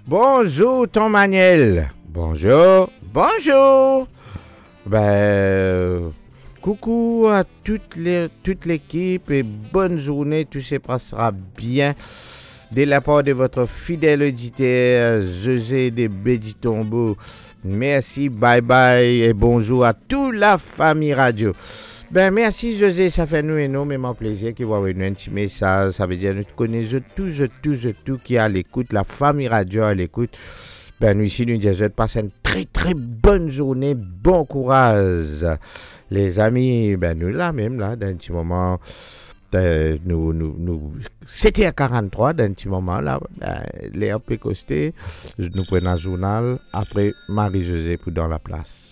Bonjour, Tom Manuel. Bonjour. Bonjour. Coucou à toute l'équipe et bonne journée. Tout se passera bien. De la part de votre fidèle auditeur, José de Béditombo. Merci, bye bye et bonjour à toute la famille radio. Merci José, ça fait nous énormément plaisir qu'il va avoir un petit message. Ça veut dire nous connaissons tout qui est à l'écoute, la famille radio à l'écoute. Nous ici, nous disons, passez une très très bonne journée, bon courage. Les amis, nous là même, là, dans un petit moment, c'était à 43, dans un petit moment, là, les peut coster. Nous prenons un journal, après Marie-Josée pour dans la place.